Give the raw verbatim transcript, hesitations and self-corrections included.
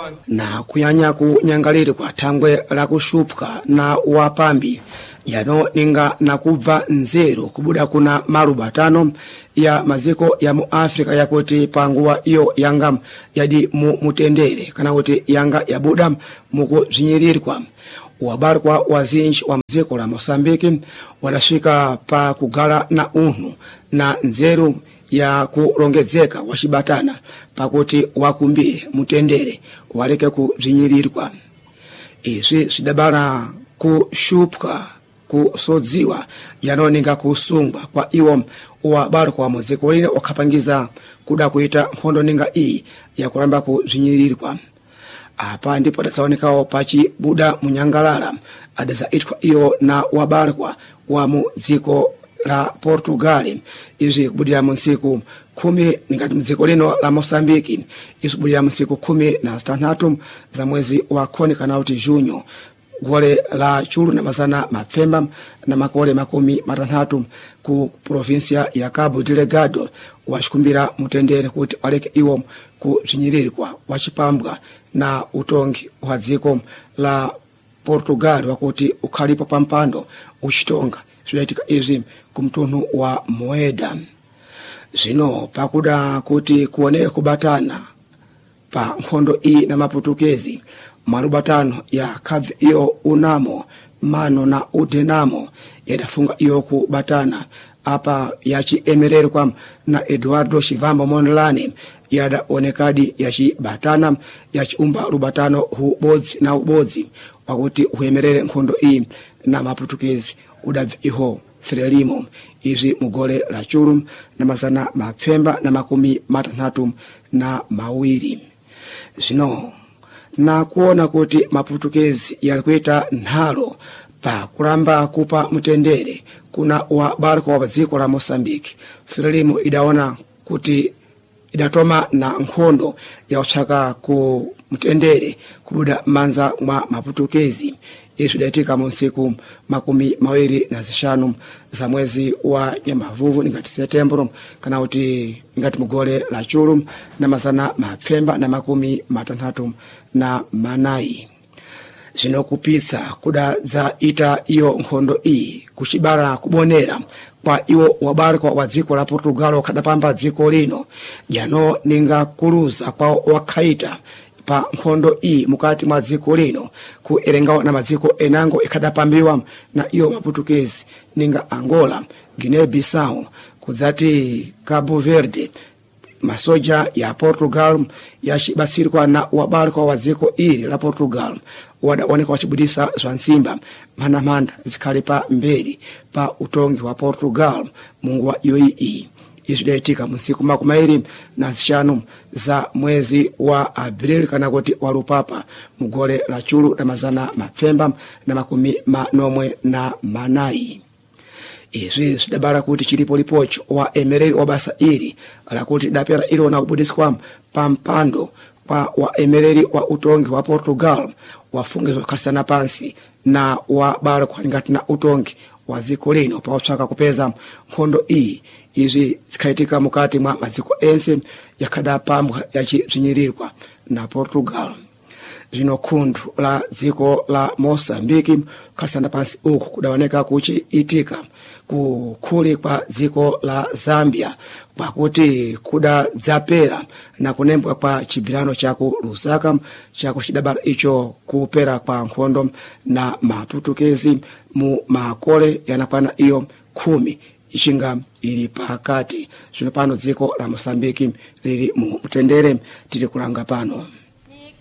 na kuyanya ku nyangaliri kwa thangwe la kushupka na wapambi yano ninga nakubva nzeru kubuda kuna malubatano ya maziko ya mu Afrika yakuti panguwa iyo yanga yadi mu mutendere kana kuti yanga yabuda muku zinyirirwa wabarikwa wazinji wa mziko la Mosambiki wadashika pa kugala na unu na nzeru ya kulongezeka washibatana pakuti wakumbire mutendere waleke kuzinyirirwa. Izi sidabara kushupka kusodziwa yanoninga kusungwa kwa iwo wabaro kwa muziko lino wakapangiza kuda kuita mpondo ninga ii ya kuramba kuzinyirirwa. Apa ndipo dasaonekao pachi buda munyangalala adaza itwa iyo na wabarikwa wa muziko la Portugali izi kubudia msiku kumi ngati mziko lino la Mosambiki isubudia msiku kumi na stanatu za mwezi wa koni kanauti junyo gole la chulu na mazana mapemba na makole makumi matanhatu ku provincia ya Cabo Delgado washikumbira mutendere kuti waleke iwo kuzinyirirwa wachipambwa na utongi wa dziko la Portugal wakuti ukhalipo pampando uchitonga zvidayitika izi kumtunhu wa Moeda. Zino pakuda kuti kuoneke kubatana pa nkhondo iyi na maputukezi malubatano ya kavi iyo unamo mano na udenamo yadafunga iyo kubatana apa yachi emerere kwa na Eduardo Shivambo Mondlane yada onekadi yachi batana yachi umba rubatano hubodzi na ubodzi wakuti uemerere nkhondo iyi na maputukezi udavi iho Frelimo izi mugole la chulu na mazana mapemba na makumi matanhatu na mawiri. Zino na kuona kuti maputukezi yalikuita nhalo pa kuramba kupa mutendere kuna wabariko wa dziko la Mosambiki. Frelimo idaona kuti idatoma na nkhondo ya uchaka ku mutendere kubuda manza mwa maputukezi. Yesu dayitika msiku makumi mawiri na zishanu za mwezi wa Nyamavuvu ngati September kana uti ngati mugole la chulu na mazana mapemba na makumi matanhatu na manayi. Zino kupitsa kuda za ita iyo nkhondo iyi kuchibara kubonera kwa iwo wabariko wa dziko la Portugal wakadapamba dziko lino jano ninga kuluza kwa wakaita pa nkhondo iyi mukati mwa dziko lino ku erengawo na maziko enango ikadapambiwa na iyo maputukezi ninga Angola, Guinea-Bissau, kuzati Cabo Verde. Masoja ya Portugal yashibasirikwa na wabariko wa dziko ili la Portugal wadaoneka wachibudisa zwansimba manamanda zikalipa mbeli pa utongi wa Portugal mungu wa U A E. Isidayitika msiku makumairi na zishanu za mwezi wa Aprili kana kuti walupapa mugole la chulu na mazana mapemba na makumi manomwe na manayi. Izi sidabara kuti chilipo lipocho wa emereri wa basa ili ala kuti dapera ilo na ubudiswa pampando kwa wa emereri wa utongi wa Portugal wafungezwa kasana pansi na wa bara kwa ngati na utongi wa ziko lino pa uchaka kupeza nkhondo iyi. Izi zikaitika mukati mwa maziko ense yakadapambwa yachizinyirirwa na Portugal. Zino kundu la ziko la Mosambiki kasana pansi uku kudaoneka kuchi itika kukuli kwa ziko la Zambia pakuti kuda zapera na kunembwa kwa chibirano chaku Lusaka chaku chidabara icho kupera kwa nkhondo na maputukezi mu makole yanapana iyo kumi ichinga ili pakati. Zino pano ziko la Mosambiki lili mu mutendere tili kulanga pano.